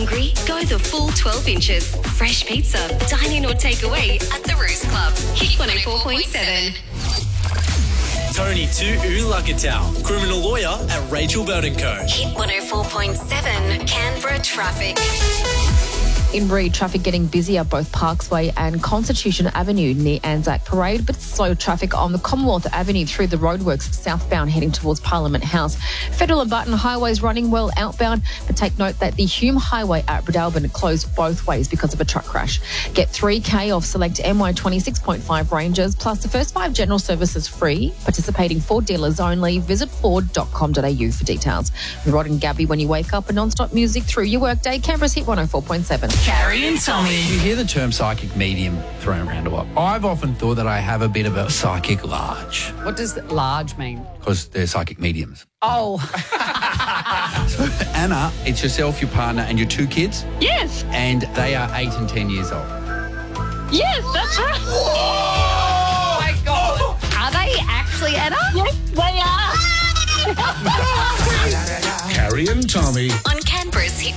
Hungry? Go the full 12 inches. Fresh pizza, dine in or take away at the Roost Club. Hit 104.7. Tony to Ulagatal, criminal lawyer at Rachel Burton Co. Hit 104.7. Canberra traffic. In Reid, traffic getting busier both Parksway and Constitution Avenue near Anzac Parade, but slow traffic on the Commonwealth Avenue through the roadworks southbound heading towards Parliament House. Federal and Button highways running well outbound, but take note that the Hume Highway at Bredelban closed both ways because of a truck crash. Get 3K off select MY26.5 ranges, plus the first 5 general services free. Participating Ford dealers only. Visit Ford.com.au for details. Rod and Gabby, when you wake up, and non-stop music through your workday. Canberra's Hit 104.7. Carrie and Tommy. You hear the term psychic medium thrown around a lot. I've often thought that I have a bit of a psychic large What does large mean? because they're psychic mediums. Oh, So, Anna, it's yourself, your partner, and your 2 kids, Yes, and they are 8 and 10 years old. yes, that's right. oh my God. Are they actually, Anna? Yes, they are. Carrie and Tommy. On Canberra's Hit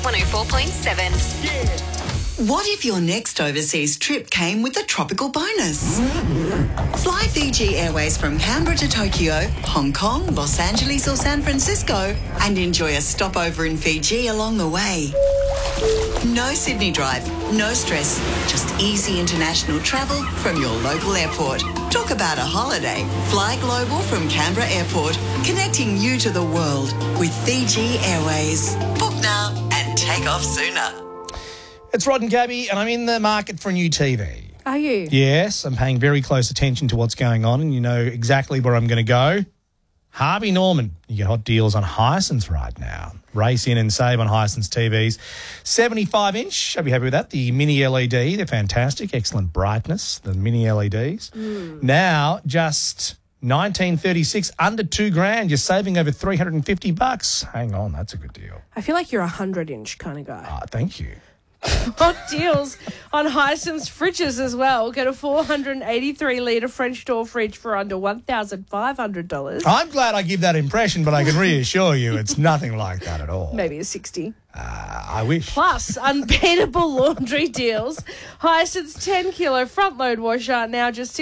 104.7. What if your next overseas trip came with a tropical bonus? Fly Fiji Airways from Canberra to Tokyo, Hong Kong, Los Angeles or San Francisco and enjoy a stopover in Fiji along the way. No Sydney drive, no stress, just easy international travel from your local airport. Talk about a holiday. Fly global from Canberra Airport, connecting you to the world with Fiji Airways. Book now and take off sooner. It's Rod and Gabby, and I'm in the market for a new TV. Are you? Yes, I'm paying very close attention to what's going on, and you know exactly where I'm going to go. Harvey Norman. You get hot deals on Hisense right now. Race in and save on Hisense TVs. 75-inch, I'll be happy with that. The mini LED, they're fantastic. Excellent brightness, the mini LEDs. Now, just $19.36, under $2,000. You're saving over $350. Hang on, that's a good deal. I feel like you're a 100-inch kind of guy. Thank you. Hot deals on Hisense fridges as well. Get a 483-litre French door fridge for under $1,500. I'm glad I give that impression, but I can reassure you it's nothing like that at all. Maybe a 60. I wish. Plus, unbeatable laundry deals. Hisense 10-kilo front-load washer, now just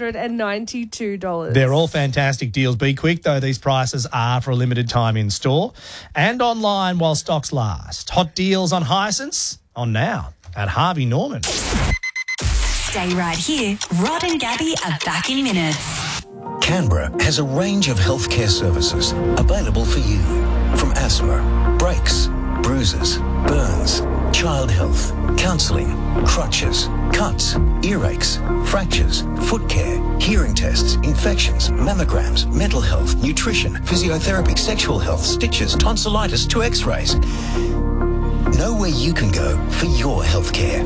$692. They're all fantastic deals. Be quick, though. These prices are for a limited time in store and online while stocks last. Hot deals on Hisense on now at Harvey Norman. Stay right here. Rod and Gabby are back in minutes. Canberra has a range of healthcare services available for you. From asthma, brakes, bruises, burns, child health, counselling, crutches, cuts, earaches, fractures, foot care, hearing tests, infections, mammograms, mental health, nutrition, physiotherapy, sexual health, stitches, tonsillitis to x-rays. Know where you can go for your healthcare.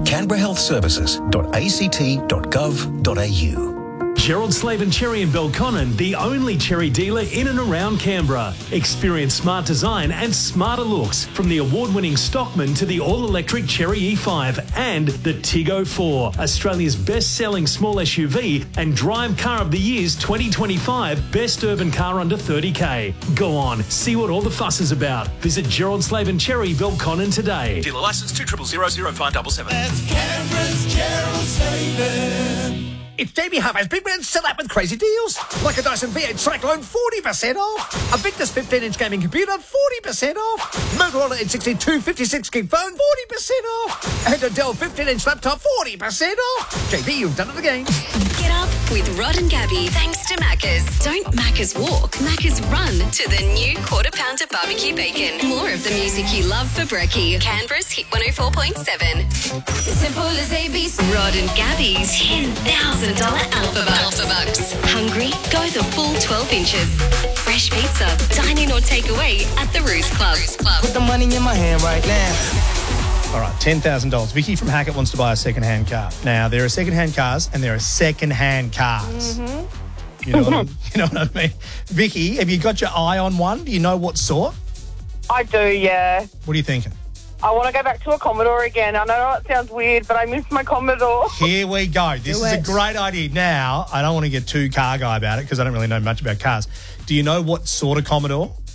canberrahealthservices.act.gov.au. Gerald Slaven Cherry in Belconnen, the only cherry dealer in and around Canberra. Experience smart design and smarter looks from the award-winning Stockman to the all-electric Cherry E5 and the Tiggo 4, Australia's best-selling small SUV and Drive Car of the Year's 2025 best urban car under 30K. Go on, see what all the fuss is about. Visit Gerald Slaven Cherry Belconnen today. Dealer licence 2000577. That's Canberra's Gerald Slaven. It's Jamie Harvey's Big Man set up with crazy deals. Like a Dyson V8 Cyclone, 40% off. A Victus 15-inch gaming computer, 40% off. Motorola N62 56-gig phone, 40% off. And a Dell 15-inch laptop, 40% off. JB, you've done it again. Get up with Rod and Gabby thanks to Macca's. Don't Macca's walk, Macca's run to the new Quarter Pounder Barbecue Bacon. More of the music you love for brekkie. Canberra's Hit 104.7. Simple as ABC. Rod and Gabby's $10,000 Alpha Bucks. Hungry? Go the full 12 inches. Fresh pizza, dine in or take away at the Roost Club. Put the money in my hand right now. All right, $10,000. Vicky from Hackett wants to buy a second-hand car. Now, there are second-hand cars and there are second-hand cars. Mm-hmm. You know what I mean? Vicky, have you got your eye on one? Do you know what sort? I do, yeah. What are you thinking? I want to go back to a Commodore again. I know it sounds weird, but I miss my Commodore. Here we go. This is a great idea. Now, I don't want to get too car guy about it because I don't really know much about cars. Do you know what sort of Commodore?